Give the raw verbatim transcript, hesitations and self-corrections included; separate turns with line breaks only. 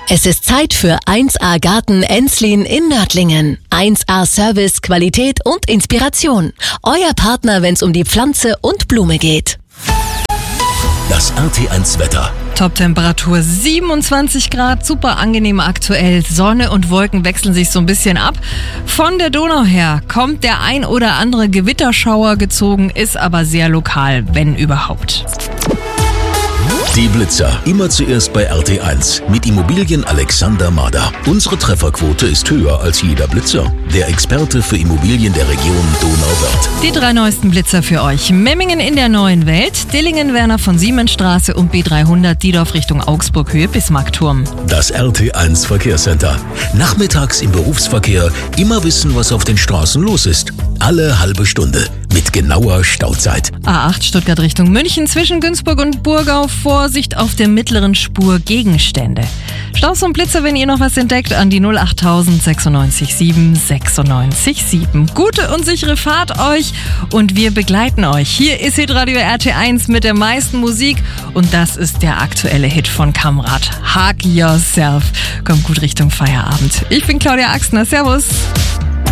Es ist Zeit für eins A Garten Enzlin in Nördlingen. eins A Service, Qualität und Inspiration. Euer Partner, wenn es um die Pflanze und Blume geht.
Das R T eins Wetter.
Top-Temperatur siebenundzwanzig Grad, super angenehm aktuell. Sonne und Wolken wechseln sich so ein bisschen ab. Von der Donau her kommt der ein oder andere Gewitterschauer gezogen, ist aber sehr lokal, wenn überhaupt.
Die Blitzer. Immer zuerst bei R T eins. Mit Immobilien Alexander Mader. Unsere Trefferquote ist höher als jeder Blitzer. Der Experte für Immobilien der Region Donauwörth.
Die drei neuesten Blitzer für euch. Memmingen in der neuen Welt, Dillingen Werner von Siemensstraße und B dreihundert Diedorf Richtung Augsburg Höhe Bismarckturm.
Das R T eins Verkehrscenter. Nachmittags im Berufsverkehr immer wissen, was auf den Straßen los ist. Alle halbe Stunde. Mit genauer Stauzeit.
A acht Stuttgart Richtung München zwischen Günzburg und Burgau. Vorsicht auf der mittleren Spur, Gegenstände. Staus und Blitzer, wenn ihr noch was entdeckt, an die null achttausend sechsundneunzig sieben sechsundneunzig sieben. Gute und sichere Fahrt euch und wir begleiten euch. Hier ist Hitradio R T eins mit der meisten Musik und das ist der aktuelle Hit von Kamrat. Hug Yourself. Kommt gut Richtung Feierabend. Ich bin Claudia Axner. Servus.